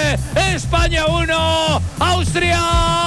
España 1, Austria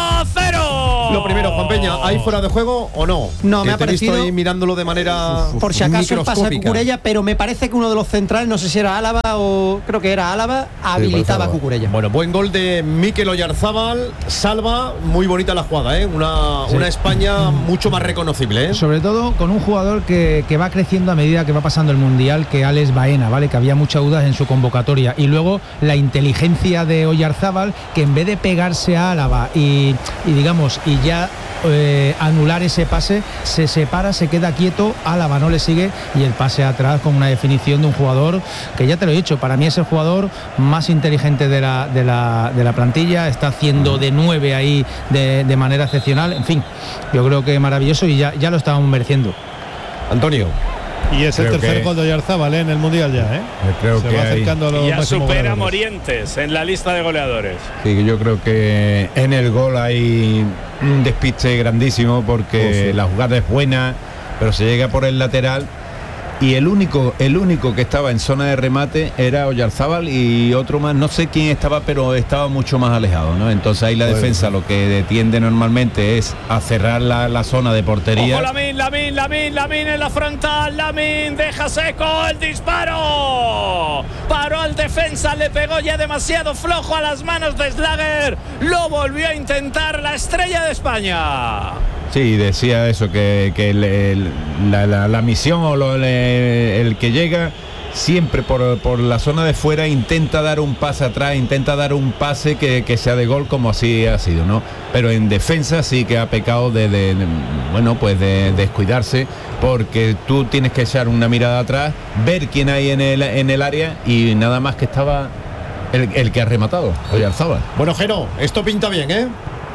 0. Lo primero, Juan Peña, ¿hay fuera de juego o no? No, me ha parecido. Estoy mirándolo de manera por si acaso el pase de Cucurella, pero me parece que uno de los centrales, no sé si era Álava o creo que era Álava, habilitaba a Cucurella. Bueno, buen gol de Mikel Oyarzábal, salva, muy bonita la jugada, ¿eh? Una España mucho más reconocible, ¿eh? Sobre todo con un jugador que va creciendo a medida que va pasando el Mundial, que Alex Baena, ¿vale? Que había muchas dudas en su convocatoria. Y luego la inteligencia de Oyarzábal, que en vez de pegarse a Álava y digamos, y ya anular ese pase, se separa, se queda quieto, Álava no le sigue y el pase atrás con una definición de un jugador que ya te lo he dicho, para mí es el jugador más inteligente de la plantilla, está haciendo de 9 ahí de manera excepcional, en fin, yo creo que maravilloso y ya lo estábamos mereciendo. Antonio. Y es el tercer gol de Oyarzábal en el Mundial ya, ¿eh? Creo se que va acercando a los ya máximos supera a goleadores. Morientes en la lista de goleadores. Sí, yo creo que en el gol hay un despiste grandísimo porque la jugada es buena, pero se llega por el lateral y el único que estaba en zona de remate era Oyarzábal y otro más, no sé quién estaba, pero estaba mucho más alejado, ¿no? Entonces ahí la defensa lo que tiende normalmente es a cerrar la zona de portería. Ojo, Lamin en la frontal, Lamin deja seco el disparo. Paró al defensa, le pegó ya demasiado flojo a las manos de Schlager. Lo volvió a intentar la estrella de España. Sí, decía eso, que la misión o el que llega siempre por la zona de fuera intenta dar un pase atrás, intenta dar un pase que sea de gol, como así ha sido, ¿no? Pero en defensa sí que ha pecado de descuidarse, porque tú tienes que echar una mirada atrás, ver quién hay en el área y nada más que estaba el que ha rematado, Oyarzábal. Bueno, Jero, esto pinta bien, ¿eh?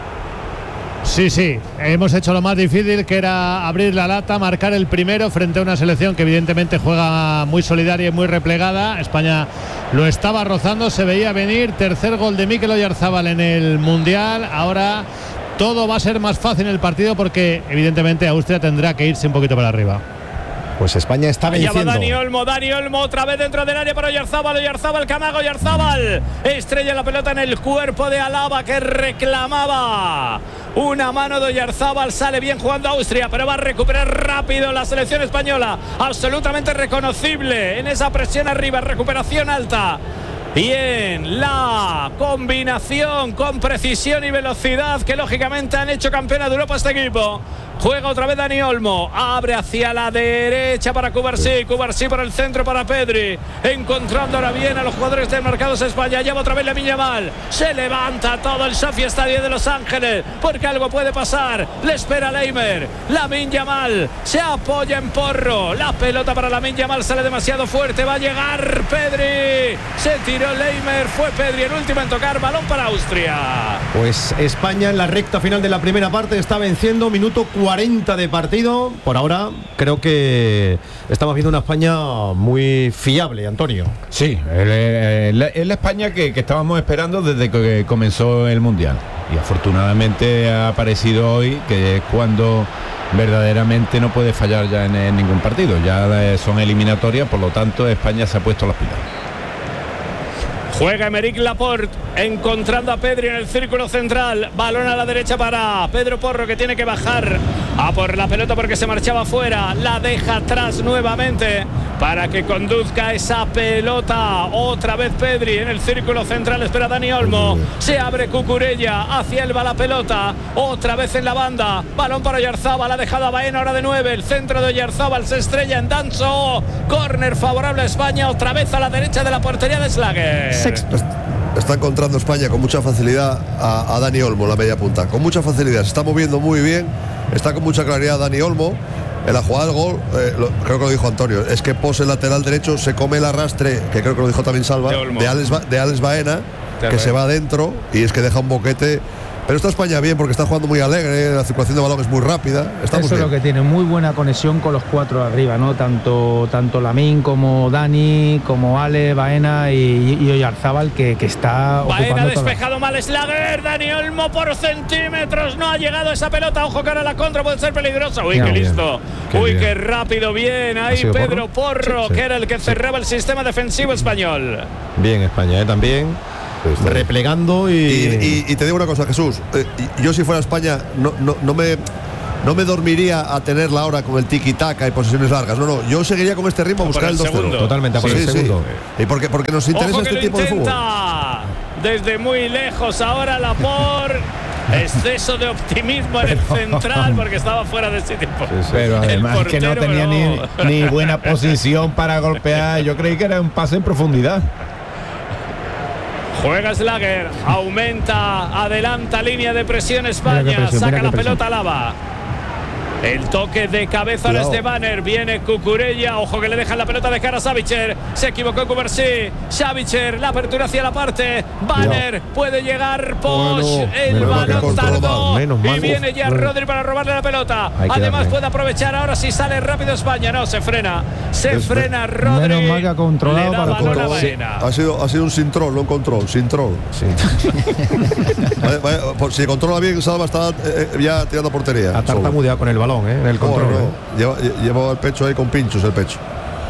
Sí, hemos hecho lo más difícil, que era abrir la lata, marcar el primero frente a una selección que evidentemente juega muy solidaria y muy replegada. España lo estaba rozando, se veía venir. Tercer gol de Mikel Oyarzábal en el Mundial. Ahora todo va a ser más fácil en el partido porque evidentemente Austria tendrá que irse un poquito para arriba. Pues España está venciendo. Dani Olmo otra vez dentro del área para Oyarzábal, Camago, Oyarzábal estrella la pelota en el cuerpo de Álava, que reclamaba una mano de Oyarzábal. Sale bien jugando Austria, pero va a recuperar rápido la selección española, absolutamente reconocible en esa presión arriba, recuperación alta. Y en la combinación con precisión y velocidad que lógicamente han hecho campeona de Europa este equipo. Juega otra vez Dani Olmo, abre hacia la derecha para Cubarsí por el centro para Pedri, encontrando ahora bien a los jugadores desmarcados España. Lleva otra vez Lamine Yamal, se levanta todo el Sophie Stadium de Los Ángeles porque algo puede pasar, le espera Leimer. Lamine Yamal se apoya en Porro, la pelota para Lamine Yamal sale demasiado fuerte, va a llegar Pedri, se tiró Leimer, fue Pedri el último en tocar, balón para Austria. Pues España en la recta final de la primera parte está venciendo, minuto 40 de partido. Por ahora creo que estamos viendo una España muy fiable, Antonio. Sí, es la España que estábamos esperando desde que comenzó el Mundial. Y afortunadamente ha aparecido hoy, que es cuando verdaderamente no puede fallar ya en ningún partido. Ya son eliminatorias, por lo tanto España se ha puesto las pilas. Juega Aymeric Laporte, encontrando a Pedri en el círculo central. Balón a la derecha para Pedro Porro, que tiene que bajar a por la pelota porque se marchaba fuera. La deja atrás nuevamente para que conduzca esa pelota. Otra vez Pedri en el círculo central, espera Dani Olmo. Se abre Cucurella, hacia él va la pelota. Otra vez en la banda. Balón para Oyarzábal, ha dejado a Baena ahora de 9. El centro de Oyarzábal se estrella en Danso. Córner favorable a España, otra vez a la derecha de la portería de Schlager. Está encontrando España con mucha facilidad a Dani Olmo, la media punta. Con mucha facilidad, se está moviendo muy bien. Está con mucha claridad Dani Olmo. En la jugada del gol, creo que lo dijo Antonio, es que pose lateral derecho, se come el arrastre, que creo que lo dijo también Salva, de Alex Baena, que se va adentro y es que deja un boquete. Pero está España bien porque está jugando muy alegre, la circulación de balón es muy rápida. Eso es lo que tiene, muy buena conexión con los cuatro arriba, ¿no? Tanto Lamine como Dani, como Ale, Baena y Oyarzábal, que está Baena ocupando despejado todo. mal Schlager, Dani Olmo por centímetros, no ha llegado esa pelota, ojo que ahora la contra puede ser peligrosa. Uy, qué listo, qué rápido, bien ahí Pedro Porro, sí. que era el que cerraba el sistema defensivo español. Bien España, también. replegando y te digo una cosa, Jesús, yo si fuera España no me dormiría a tenerla ahora con el tiki-taka y posesiones largas. No, yo seguiría con este ritmo a buscar el 2-0. Totalmente, por el segundo. Y porque nos interesa este tipo de fútbol. Desde muy lejos ahora Laporte. Exceso de optimismo en el central porque estaba fuera de sitio. Pero además que no tenía ni buena posición para golpear. Yo creí que era un pase en profundidad. Juega Schlager, aumenta, adelanta línea de presión España, saca la pelota Alaba. El toque de cabeza de Banner, viene Cucurella, ojo que le dejan la pelota de cara a Savicher, se equivocó Cubarsí, Savicher, la apertura hacia la parte, Banner puede llegar, Posch, el balón tardó y viene ya Rodri para robarle la pelota, además puede aprovechar ahora si sale rápido España, no, se frena Rodri, menos mal que ha controlado para todo. Ha sido un sin troll, no un control, sin troll. Sí. Si controla bien, Salva está ya tirando portería. Ha tartamudeado con el balón, en el control. Lleva el pecho ahí con pinchos, el pecho.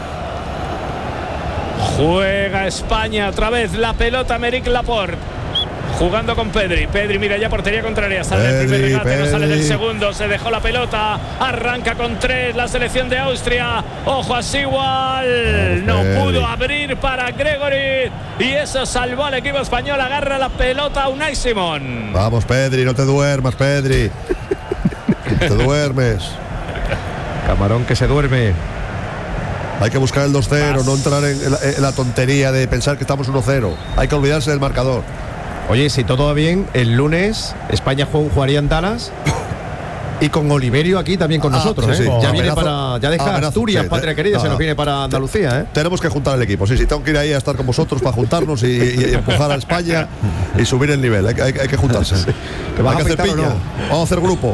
Juega España otra vez la pelota, Aymeric Laporte. Jugando con Pedri, mira ya portería contraria, sale el primer regate, no sale del segundo, se dejó la pelota, arranca con 3 la selección de Austria, ojo a Sigual, no pudo abrir para Gregory y eso salvó al equipo español, agarra la pelota Unai Simón. Vamos Pedri, no te duermas Pedri. Te duermes. Camarón que se duerme. Hay que buscar el 2-0, no entrar en la tontería de pensar que estamos 1-0. Hay que olvidarse del marcador. Oye, si todo va bien, el lunes España jugaría en Dallas y con Oliverio aquí también con nosotros. Sí. Ya viene ya deja Asturias, patria querida, se nos viene para Andalucía. Tenemos que juntar el equipo. Sí, tengo que ir ahí a estar con vosotros para juntarnos y empujar a España y subir el nivel. Hay que juntarse. ¿Te hay que hacer piña? Vamos a hacer grupo.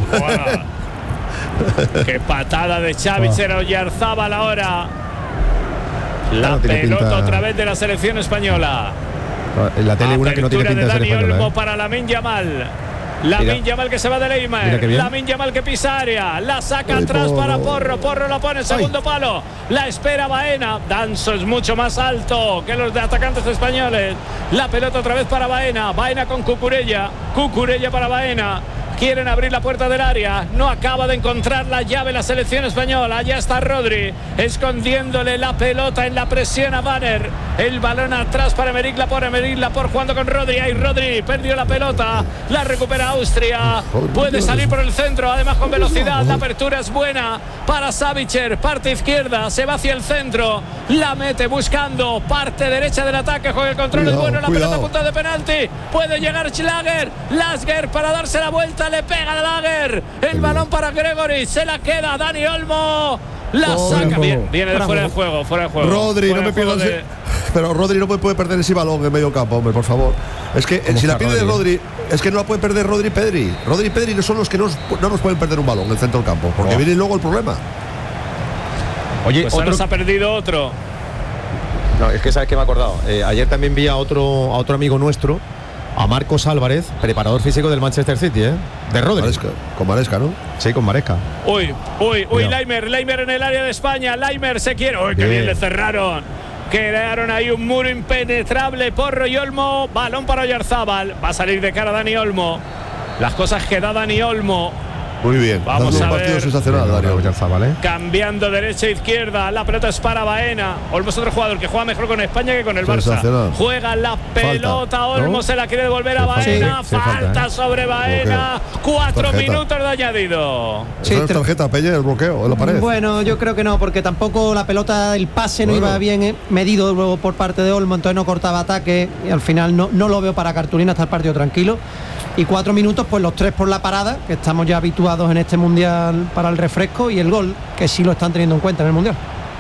Qué patada de Xavi Oyarzabal ahora. La pelota otra vez de la selección española. En la tele una que no tiene pinta de ser Dani española. Olmo para Lamine Yamal. Lamine Yamal que se va de Neymar. Lamine Yamal que pisa área. La saca atrás para Porro. Porro la pone en segundo palo. La espera Baena. Danso es mucho más alto que los de atacantes españoles. La pelota otra vez para Baena. Baena con Cucurella. Cucurella para Baena. Quieren abrir la puerta del área. No acaba de encontrar la llave la selección española. Allá está Rodri escondiéndole la pelota en la presión a Banner. El balón atrás para Aymeric Laporte. Aymeric Laporte jugando con Rodri. Ahí Rodri perdió la pelota. La recupera Austria. Puede salir por el centro. Además con velocidad. La apertura es buena para Savicher. Parte izquierda. Se va hacia el centro. La mete buscando parte derecha del ataque. Juega el control. Es bueno. La pelota a punto de penalti. Puede llegar Schlager. Lasger para darse la vuelta. Le pega a Lager. El balón para Gregory. Se la queda Dani Olmo. La saca bien. Viene de fuera de juego. Rodri, no me pierdas. Pero Rodri no puede perder ese balón en medio campo, hombre, por favor. Es que si la pierde Rodri, es que no la puede perder Rodri y Pedri. Rodri y Pedri no son los que no nos pueden perder un balón en el centro del campo. Porque viene luego el problema. Oye, pues ahora se ha perdido otro. No, es que sabes que me he acordado. Ayer también vi a otro amigo nuestro, a Marcos Álvarez, preparador físico del Manchester City, de Rodri. Con Maresca, ¿no? Sí, con Maresca. Uy, Laimer en el área de España. Laimer se quiere. Uy, qué bien le cerraron. Crearon ahí un muro impenetrable. Porro y Olmo. Balón para Oyarzabal. Va a salir de cara Dani Olmo. Las cosas que da Dani Olmo. Muy bien. Vamos a ver. Partido sensacional, Dani Oyarzabal, Cambiando derecha e izquierda. La pelota es para Baena. Olmo es otro jugador que juega mejor con España que con el Barça. Juega la pelota. Falta, Olmo, ¿no? Se la quiere devolver a Baena. Falta sobre Baena. 4 minutos de añadido. Sí, ¿es tarjeta, Peña, el bloqueo en la pared? Bueno, yo creo que no, porque tampoco la pelota, el pase no iba bien medido luego por parte de Olmo, entonces no cortaba ataque y al final no lo veo para cartulina, está el partido tranquilo. Y 4 minutos, pues los 3 por la parada, que estamos ya habituados en este mundial para el refresco, y el gol, que sí lo están teniendo en cuenta en el mundial.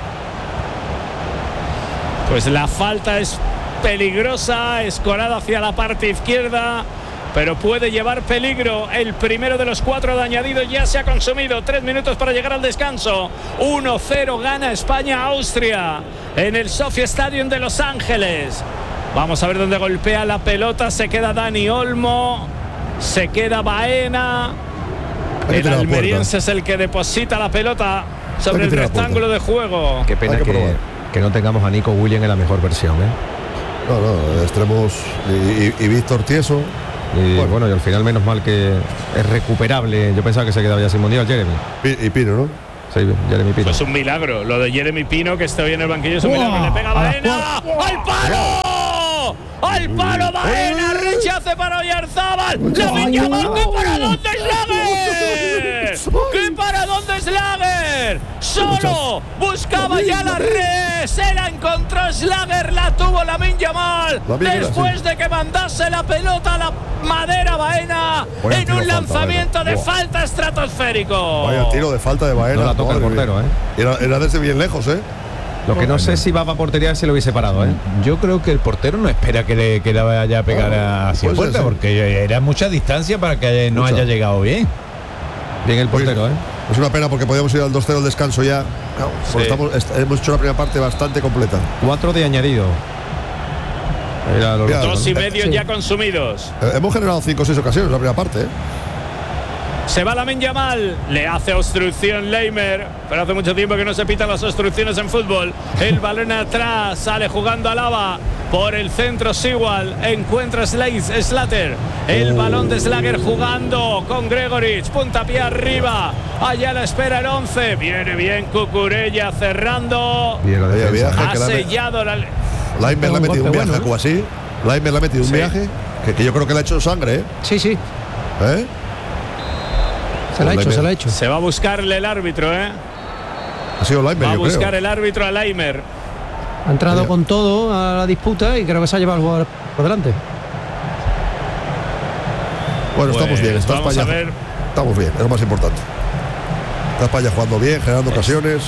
Pues la falta es peligrosa, escorada hacia la parte izquierda, pero puede llevar peligro. El primero de los 4 de añadido ya se ha consumido. 3 minutos para llegar al descanso. 1-0 gana España a Austria en el Sophie Stadium de Los Ángeles. Vamos a ver dónde golpea la pelota. Se queda Dani Olmo. Se queda Baena. El almeriense es el que deposita la pelota sobre el rectángulo de juego. Qué pena que no tengamos a Nico Williams en la mejor versión. No, extremos y Víctor Tieso. Y bueno, y al final menos mal que es recuperable. Yo pensaba que se quedaba ya sin mundial Jeremy. Y Pino, ¿no? Sí, Jeremy Pino. Pues un milagro. Lo de Jeremy Pino, que está hoy en el banquillo, es un milagro. Le pega Baena. ¡Al palo! ¡Al palo Baena! Rechace para Oyarzábal. ¡Lamine Yamal! ¡Qué para dónde es Lager! ¡Qué para dónde es Lager! Solo buscaba ya la red. Se la encontró Slager. La tuvo Lamine Yamal. Después de que mandase la pelota a la madera Baena en un lanzamiento de falta estratosférico. Vaya tiro de falta de Baena. No la toca el portero, Era desde bien lejos, Lo que no sé si va a portería si lo hubiese parado, Yo creo que el portero no espera que le vaya a pegar hacia puerta, porque era mucha distancia para que no haya llegado bien. Bien el portero, Es una pena porque podíamos ir al 2-0 al descanso ya. Hemos hecho la primera parte bastante completa. 4 de añadido. 2,5 ya consumidos. Hemos generado 5 o 6 ocasiones en la primera parte. Se va Lamine Yamal, le hace obstrucción Leimer, pero hace mucho tiempo que no se pitan las obstrucciones en fútbol. El balón atrás, sale jugando Alaba por el centro. Sewell encuentra Slater. El balón de Slager jugando con Gregorich, puntapié arriba. Allá la espera el 11. Viene bien Cucurella cerrando. Ha sellado la. Leimer le ha metido un viaje a así. Leimer le ha metido un viaje que yo creo que le ha hecho sangre. Sí. Se la ha hecho. Se va a buscarle el árbitro, Ha sido Leimer, va a buscar el árbitro a Leimer. Ha entrado con todo a la disputa y creo que se ha llevado el jugador por delante. Bueno, estamos bien. Vamos a ver. Estamos bien, es lo más importante. Está España jugando bien, generando ocasiones.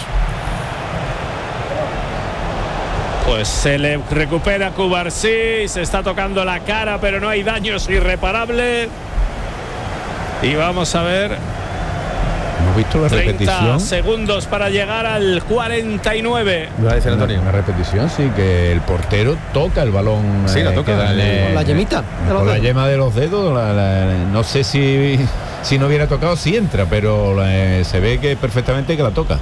Pues se le recupera Cubarsí, se está tocando la cara, pero no hay daños irreparables. Y vamos a ver. Hemos visto la 30 repetición. segundos para llegar al 49. Lo va a decir Antonio. Una repetición, sí, que el portero toca el balón. Sí, la toca. Con la yemita. Con la yema de los dedos. No sé si no hubiera tocado, si entra, pero se ve que perfectamente que la toca.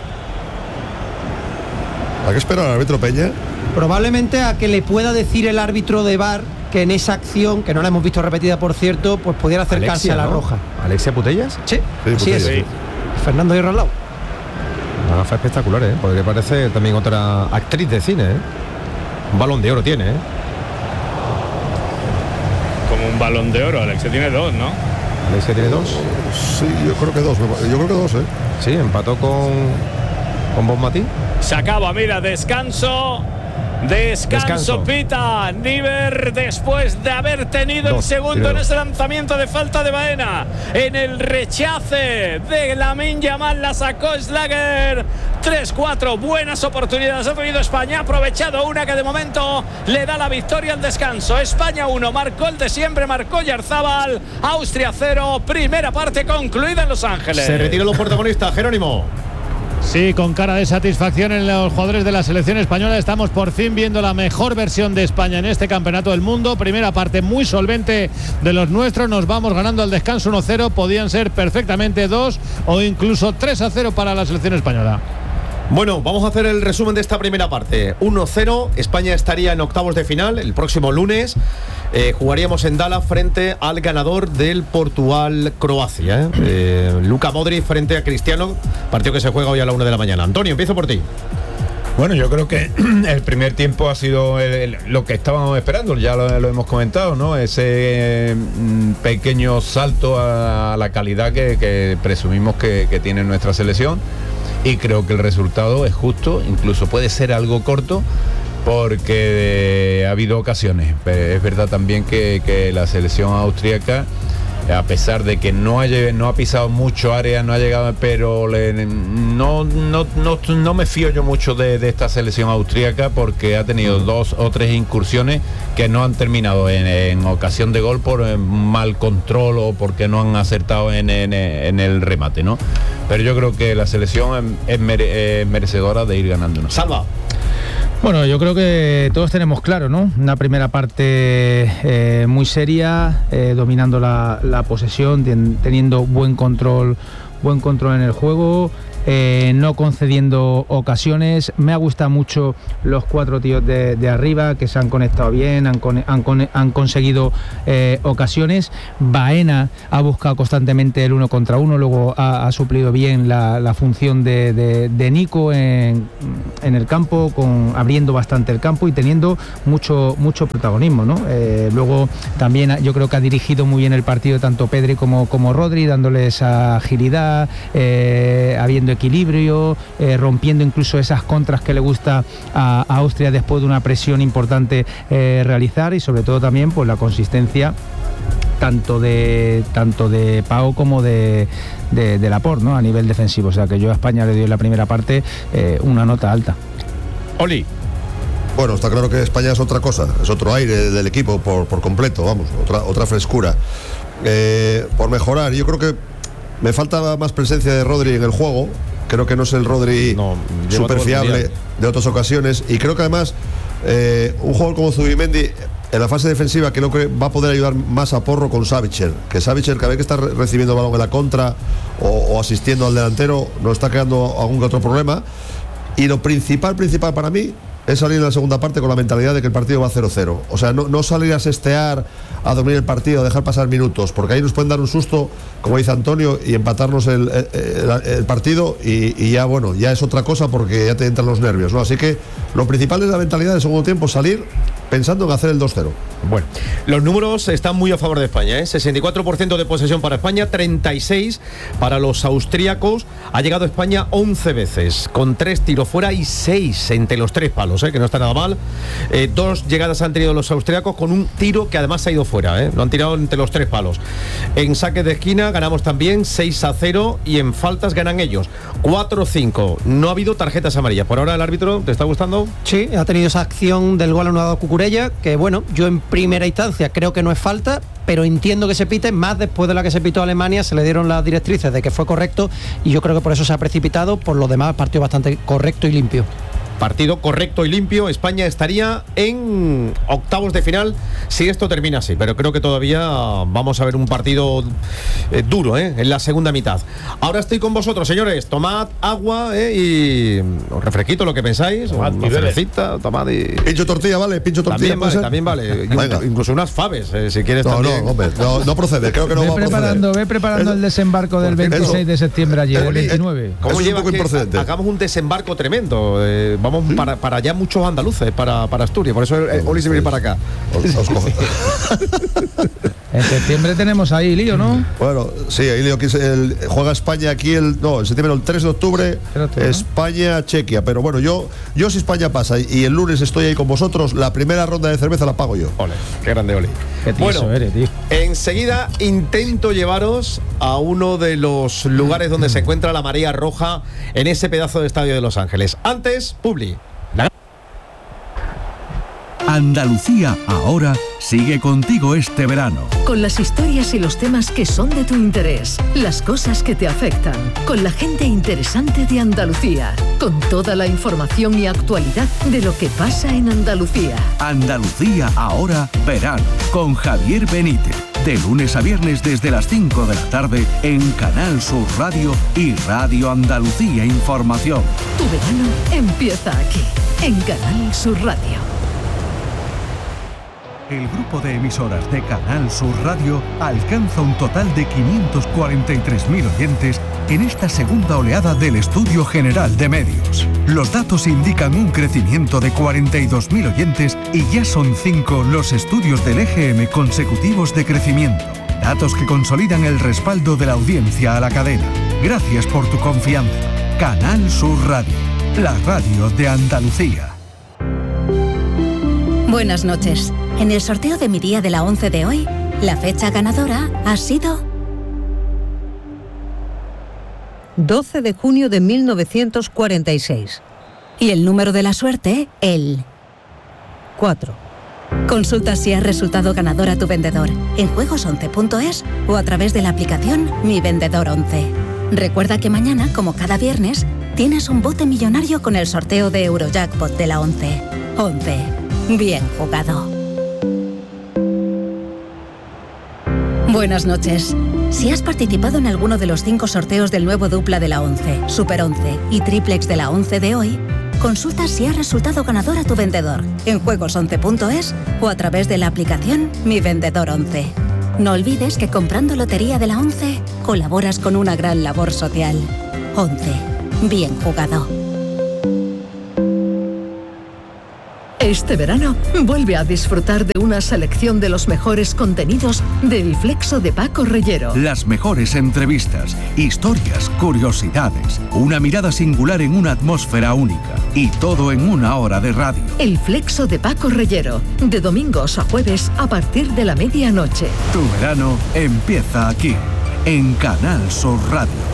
¿A qué espera el árbitro Peña? Probablemente a que le pueda decir el árbitro de VAR que en esa acción, que no la hemos visto repetida por cierto, pues pudiera acercarse Alexia, a la ¿no? roja. ¿Alexia Putellas? Sí, Putellas, es. sí. Fernando Hierro al lado. Una gafa espectacular, porque parece también otra actriz de cine, Un balón de oro tiene, Como un balón de oro, Alexia tiene 2, ¿no? Alexia tiene 2. Sí, yo creo que 2. Yo creo que 2, Sí, empató con Bob Matí. Se acaba, mira, descanso, pita Niver después de haber tenido el segundo en ese lanzamiento de falta de Baena. En el rechace de Lamine Yamal la sacó Slager. 3-4, buenas oportunidades ha tenido España, ha aprovechado una que de momento le da la victoria al descanso. España 1, marcó el de siempre, marcó Oyarzábal. Austria 0, primera parte concluida en Los Ángeles. Se retiran los protagonistas, Jerónimo. Sí, con cara de satisfacción en los jugadores de la selección española. Estamos por fin viendo la mejor versión de España en este campeonato del mundo. Primera parte muy solvente de los nuestros. Nos vamos ganando al descanso 1-0. Podían ser perfectamente 2 o incluso 3-0 para la selección española. Bueno, vamos a hacer el resumen de esta primera parte. 1-0, España estaría en octavos de final el próximo lunes. Jugaríamos en Dallas frente al ganador del Portugal-Croacia. Luka Modric frente a Cristiano, partido que se juega hoy a la 1 de la mañana. Antonio, empiezo por ti. Bueno, yo creo que el primer tiempo ha sido lo que estábamos esperando, ya lo hemos comentado, ¿no? Ese pequeño salto a la calidad que presumimos que tiene nuestra selección. Y creo que el resultado es justo, incluso puede ser algo corto, porque ha habido ocasiones. Pero es verdad también que la selección austríaca, a pesar de que no ha pisado mucho área, no ha llegado, pero no me fío yo mucho de esta selección austríaca, porque ha tenido 2 o 3 incursiones que no han terminado en ocasión de gol por mal control o porque no han acertado en el remate, ¿no? Pero yo creo que la selección es merecedora de ir ganándonos. Salva. Bueno, yo creo que todos tenemos claro, ¿no? Una primera parte muy seria, dominando la posesión, teniendo buen control buen control en el juego, no concediendo ocasiones. Me ha gustado mucho los 4 tíos de arriba, que se han conectado bien, han conseguido ocasiones. Baena ha buscado constantemente el 1 contra 1, luego ha suplido bien la función de Nico en el campo, abriendo bastante el campo y teniendo mucho protagonismo, ¿no? Luego también yo creo que ha dirigido muy bien el partido tanto Pedri como Rodri, dándole esa agilidad, habiendo equilibrio, rompiendo incluso esas contras que le gusta a Austria después de una presión importante realizar, y sobre todo también pues la consistencia tanto de Pau como de Laporte, ¿no? A nivel defensivo. O sea que yo a España le doy en la primera parte una nota alta. Oli. Bueno, está claro que España es otra cosa, es otro aire del equipo por completo, vamos, otra frescura. Por mejorar, yo creo que me falta más presencia de Rodri en el juego. Creo que no es el Rodri súper fiable de otras ocasiones. Y creo que además un jugador como Zubimendi en la fase defensiva creo que va a poder ayudar más a Porro con Savitzer. Que Savitzer, cada vez que está recibiendo el balón en la contra o asistiendo al delantero, nos está creando algún que otro problema. Y lo principal para mí es salir en la segunda parte con la mentalidad de que el partido va 0-0. O sea, no salir a sestear, a dormir el partido, a dejar pasar minutos, porque ahí nos pueden dar un susto, como dice Antonio, y empatarnos el partido, y ya, bueno, ya es otra cosa porque ya te entran los nervios, ¿no? Así que lo principal es la mentalidad del segundo tiempo, salir pensando en hacer el 2-0. Bueno, los números están muy a favor de España, ¿eh? 64% de posesión para España, 36% para los austríacos. Ha llegado a España 11 veces, con 3 tiros fuera y 6 entre los 3 palos, que no está nada mal. 2 llegadas han tenido los austríacos con un tiro que además ha ido fuera, lo han tirado entre los 3 palos. En saques de esquina ganamos también 6-0 y en faltas ganan ellos 4-5. No ha habido tarjetas amarillas. Por ahora el árbitro, ¿te está gustando? Sí, ha tenido esa acción del gol anulado a Cucurella, que bueno, yo en primera instancia creo que no es falta, pero entiendo que se pite, más después de la que se pitó a Alemania, se le dieron las directrices de que fue correcto, y yo creo que por eso se ha precipitado. Por lo demás, partido bastante correcto y limpio. Partido correcto y limpio. España estaría en octavos de final si esto termina así, pero creo que todavía vamos a ver un partido duro en la segunda mitad. Ahora estoy con vosotros, señores. Tomad agua y un refresquito, lo que pensáis, una cervecita, tomad y... Pincho tortilla, ¿vale? Pincho tortilla. También vale. Incluso unas faves, si quieres. No procede, creo que no va a proceder. Ve preparando el desembarco del 26 de septiembre allí, el 29. ¿Cómo lleva que hagamos un desembarco tremendo? Vamos para allá muchos andaluces, para Asturias, por eso Oli se viene para acá. En septiembre tenemos ahí lío, ¿no? Bueno, sí, ahí lío, juega España aquí en septiembre, el 3 de octubre, España-Chequia. Pero bueno, yo si España pasa y el lunes estoy ahí con vosotros, la primera ronda de cerveza la pago yo. Ole, qué grande, Oli. Bueno, tío. Enseguida intento llevaros a uno de los lugares donde se encuentra la marea roja en ese pedazo de estadio de Los Ángeles. Antes, Publi. Andalucía ahora sigue contigo este verano. Con las historias y los temas que son de tu interés, las cosas que te afectan, con la gente interesante de Andalucía, con toda la información y actualidad de lo que pasa en Andalucía. Andalucía ahora verano, con Javier Benítez. De lunes a viernes desde las 5 de la tarde en Canal Sur Radio y Radio Andalucía Información. Tu verano empieza aquí, en Canal Sur Radio. El grupo de emisoras de Canal Sur Radio alcanza un total de 543.000 oyentes en esta segunda oleada del Estudio General de Medios. Los datos indican un crecimiento de 42.000 oyentes y ya son 5 los estudios del EGM consecutivos de crecimiento. Datos que consolidan el respaldo de la audiencia a la cadena. Gracias por tu confianza. Canal Sur Radio, la radio de Andalucía. Buenas noches. En el sorteo de mi día de la 11 de hoy, la fecha ganadora ha sido 12 de junio de 1946. Y el número de la suerte, el 4. Consulta si has resultado ganador a tu vendedor en juegos11.es o a través de la aplicación Mi Vendedor 11. Recuerda que mañana, como cada viernes, tienes un bote millonario con el sorteo de Eurojackpot de la 11. 11. Bien jugado. Buenas noches. Si has participado en alguno de los 5 sorteos del nuevo dupla de la 11, Super 11 y triplex de la 11 de hoy, consulta si has resultado ganador a tu vendedor en juegos11.es o a través de la aplicación Mi Vendedor 11. No olvides que comprando Lotería de la 11 colaboras con una gran labor social. 11. Bien jugado. Este verano, vuelve a disfrutar de una selección de los mejores contenidos del Flexo de Paco Reyero. Las mejores entrevistas, historias, curiosidades, una mirada singular en una atmósfera única y todo en una hora de radio. El Flexo de Paco Reyero, de domingos a jueves a partir de la medianoche. Tu verano empieza aquí, en Canal Sur Radio.